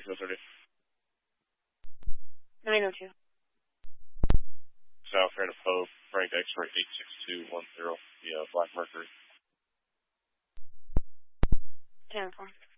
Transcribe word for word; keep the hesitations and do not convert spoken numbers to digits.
six oh thirty. nine oh two. South Random Poe, Frank X-ray eight six two one zero, the uh, Black Mercury. ten four.